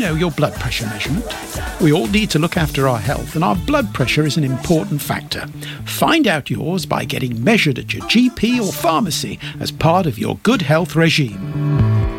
know your blood pressure measurement? We all need to look after our health, and our blood pressure is an important factor. Find out yours by getting measured at your GP or pharmacy as part of your good health regime.